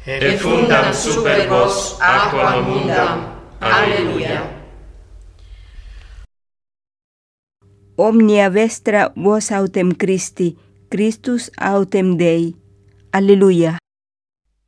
et fundam super vos aquam mundam. Alleluia. Omnia vestra vos autem Christi, Christus autem Dei. Alleluia.